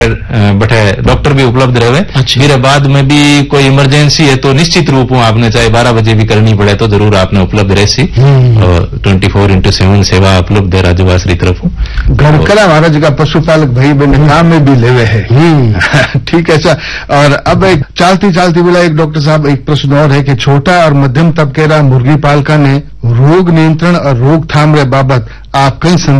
बठे डॉक्टर भी उपलब्ध रहे। फिर बाद में भी कोई इमरजेंसी है तो निश्चित रूप में आपने चाहे 12 बजे भी करनी पड़े तो जरूर आपने उपलब्ध रहसी। 24/7 सेवा उपलब्ध है राज्यवासी तरफ। घर कला हमारा जगह पशुपालक भाई बहन काम में भी लेवे है। ठीक है सर। और अब एक चालती बोला एक डॉक्टर साहब एक प्रश्न और है कि छोटा और मध्यम तबके मुर्गी पालका ने रोग नियंत्रण और रोकथाम रे बाबत आप कई